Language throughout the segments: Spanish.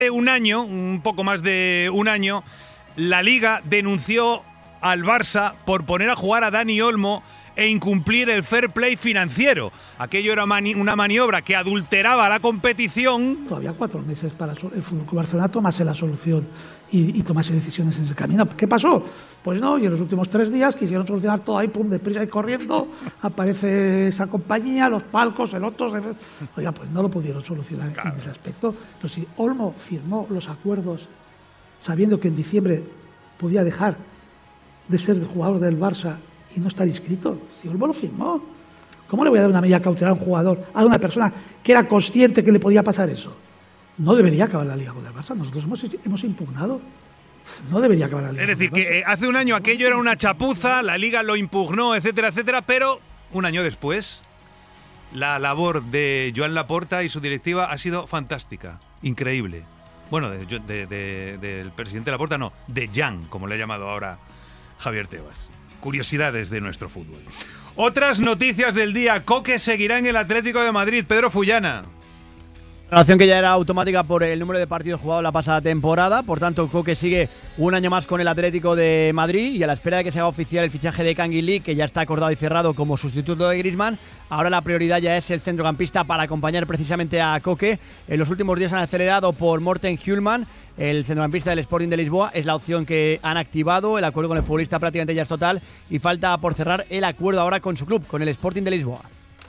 Un año, un poco más de un año, la Liga denunció al Barça por poner a jugar a Dani Olmo e incumplir el fair play financiero. Aquello era una maniobra que adulteraba la competición. Todavía 4 meses para el Fútbol Club Barcelona tomase la solución y tomase decisiones en ese camino. ¿Qué pasó? Pues no, y en los últimos 3 días quisieron solucionar todo ahí, pum, deprisa y corriendo. Aparece esa compañía, los palcos, el otro. Oiga, pues no lo pudieron solucionar en ese aspecto. Pero si Olmo firmó los acuerdos sabiendo que en diciembre podía dejar de ser el jugador del Barça y no estar inscrito, si Olmo lo firmó, ¿cómo le voy a dar una medida cautelar a un jugador, a una persona que era consciente que le podía pasar eso? No debería acabar la Liga con el Barça. Nosotros hemos impugnado. No debería acabar la Liga. Es decir, que hace un año aquello era una chapuza, la Liga lo impugnó, etcétera, etcétera, pero un año después la labor de Joan Laporta y su directiva ha sido fantástica, increíble. Bueno, del presidente Laporta no, de Jan, como le ha llamado ahora Javier Tebas. Curiosidades de nuestro fútbol. Otras noticias del día. Coque seguirá en el Atlético de Madrid. Pedro Fullana. Relación que ya era automática por el número de partidos jugados la pasada temporada. Por tanto, Coque sigue un año más con el Atlético de Madrid y a la espera de que se haga oficial el fichaje de Canguilí, que ya está acordado y cerrado como sustituto de Griezmann. Ahora la prioridad ya es el centrocampista para acompañar precisamente a Coque. En los últimos días han acelerado por Morten Hjulmand, el centrocampista del Sporting de Lisboa. Es la opción que han activado. El acuerdo con el futbolista prácticamente ya es total y falta por cerrar el acuerdo ahora con su club, con el Sporting de Lisboa.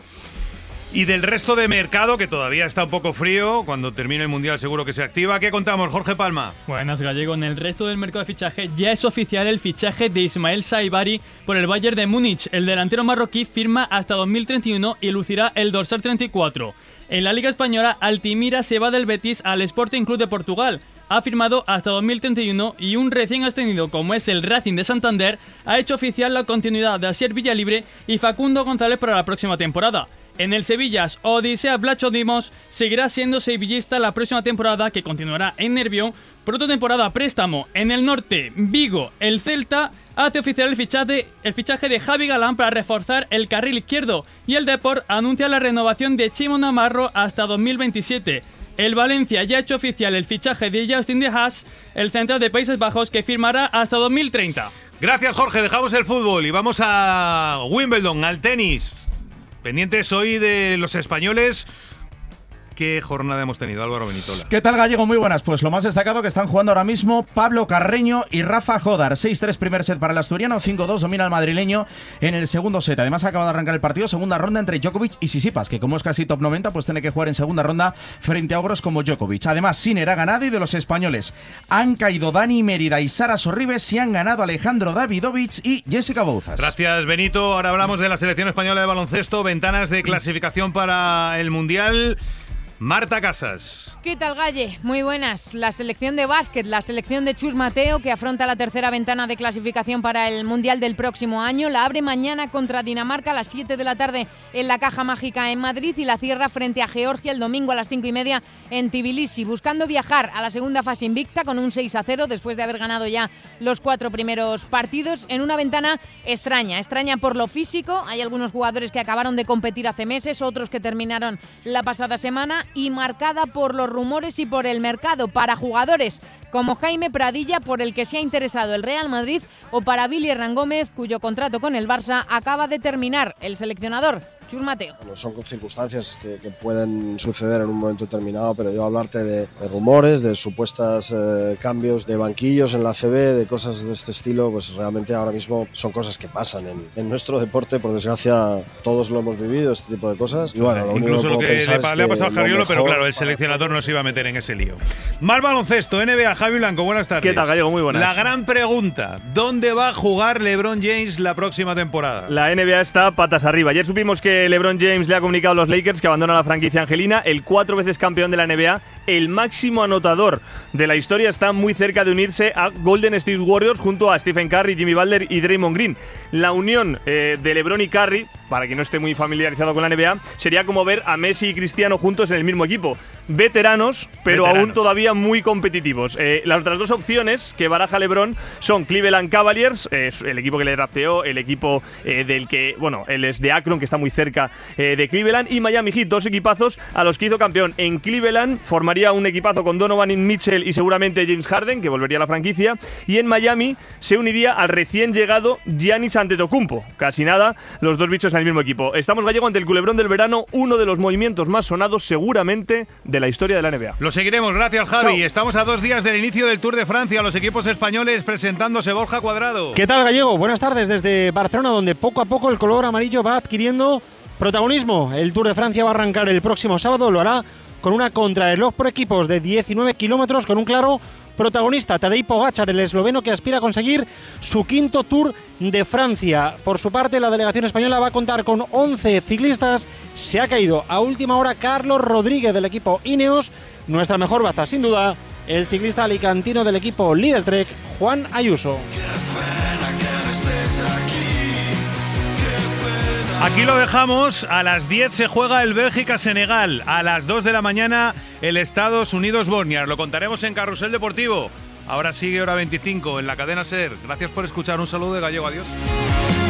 Y del resto de mercado, que todavía está un poco frío, cuando termine el Mundial seguro que se activa. ¿Qué contamos, Jorge Palma? Buenas, Gallego. En el resto del mercado de fichaje ya es oficial el fichaje de Ismael Saibari por el Bayern de Múnich. El delantero marroquí firma hasta 2031 y lucirá el dorsal 34. En la Liga Española, Altimira se va del Betis al Sporting Club de Portugal. Ha firmado hasta 2031 y un recién ascendido como es el Racing de Santander ha hecho oficial la continuidad de Asier Villalibre y Facundo González para la próxima temporada. En el Sevillas, Odisea Vlachodimos seguirá siendo sevillista la próxima temporada, que continuará en Nervión. Por otra temporada préstamo en el norte, Vigo, el Celta hace oficial el fichaje de Javi Galán para reforzar el carril izquierdo y el Depor anuncia la renovación de Chimo Namarro hasta 2027. El Valencia ya ha hecho oficial el fichaje de Justin De Haas, el central de Países Bajos, que firmará hasta 2030. Gracias, Jorge. Dejamos el fútbol y vamos a Wimbledon, al tenis. Pendientes hoy de los españoles. ¿Qué jornada hemos tenido, Álvaro Benitola? ¿Qué tal, Gallego? Muy buenas. Pues lo más destacado que están jugando ahora mismo Pablo Carreño y Rafa Jodar. 6-3 primer set para el asturiano, 5-2 domina el madrileño en el segundo set. Además acaba de arrancar el partido, segunda ronda entre Djokovic y Tsitsipas, que como es casi top 90, pues tiene que jugar en segunda ronda frente a ogros como Djokovic. Además, Sinner ha ganado y de los españoles han caído Dani Mérida y Sara Sorribes y han ganado Alejandro Davidovich y Jessica Bouzas. Gracias, Benito. Ahora hablamos de la selección española de baloncesto, ventanas de clasificación para el Mundial. Marta Casas. ¿Qué tal, Galle? Muy buenas. La selección de básquet, la selección de Chus Mateo, que afronta la tercera ventana de clasificación para el Mundial del próximo año, la abre mañana contra Dinamarca a las 7 de la tarde en la Caja Mágica en Madrid y la cierra frente a Georgia el domingo a las 5:30 en Tbilisi, buscando viajar a la segunda fase invicta con un 6-0 después de haber ganado ya los 4 primeros partidos en una ventana extraña por lo físico. Hay algunos jugadores que acabaron de competir hace meses, otros que terminaron la pasada semana, y marcada por los rumores y por el mercado para jugadores como Jaime Pradilla, por el que se ha interesado el Real Madrid, o para Billy Hernán Gómez, cuyo contrato con el Barça acaba de terminar. El seleccionador Chus Mateo. Bueno, son circunstancias que pueden suceder en un momento determinado, pero yo hablarte de rumores, de supuestos cambios de banquillos en la ACB, de cosas de este estilo, pues realmente ahora mismo son cosas que pasan en nuestro deporte. Por desgracia, todos lo hemos vivido, este tipo de cosas. Y bueno, lo incluso único lo que le ha pasado a Jariolo, pero claro, el seleccionador no se iba a meter en ese lío. Más baloncesto, NBA, Javi Blanco, buenas tardes. ¿Qué tal, Gallego? Muy buenas. La gran pregunta, ¿dónde va a jugar LeBron James la próxima temporada? La NBA está patas arriba. Ayer supimos que LeBron James le ha comunicado a los Lakers que abandona la franquicia angelina. El 4 veces campeón de la NBA, el máximo anotador de la historia, está muy cerca de unirse a Golden State Warriors junto a Stephen Curry, Jimmy Butler y Draymond Green. La unión de LeBron y Curry, para quien no esté muy familiarizado con la NBA, sería como ver a Messi y Cristiano juntos en el mismo equipo. Veteranos, pero aún todavía muy competitivos. Las otras dos opciones que baraja LeBron son Cleveland Cavaliers, el equipo que le drafteó, el equipo del que, bueno, él es de Akron, que está muy cerca de Cleveland, y Miami Heat, dos equipazos a los que hizo campeón. En Cleveland formaría formaría un equipazo con Donovan Mitchell y seguramente James Harden, que volvería a la franquicia. Y en Miami se uniría al recién llegado Giannis Antetokounmpo. Casi nada, los dos bichos en el mismo equipo. Estamos, Gallego, ante el culebrón del verano, uno de los movimientos más sonados seguramente de la historia de la NBA. Lo seguiremos, gracias Javi. Chao. Estamos a 2 días del inicio del Tour de Francia, los equipos españoles presentándose. Borja Cuadrado. ¿Qué tal, Gallego? Buenas tardes desde Barcelona, donde poco a poco el color amarillo va adquiriendo protagonismo. El Tour de Francia va a arrancar el próximo sábado, lo hará con una contrarreloj por equipos de 19 kilómetros con un claro protagonista, Tadej Pogačar, el esloveno que aspira a conseguir su 5º Tour de Francia. Por su parte, la delegación española va a contar con 11 ciclistas. Se ha caído a última hora Carlos Rodríguez del equipo Ineos. Nuestra mejor baza, sin duda, el ciclista alicantino del equipo Lidl Trek, Juan Ayuso. Aquí lo dejamos. A las 10 se juega el Bélgica-Senegal. A las 2 de la mañana el Estados Unidos-Bosnia. Lo contaremos en Carrusel Deportivo. Ahora sigue hora 25 en la cadena SER. Gracias por escuchar. Un saludo de Gallego. Adiós.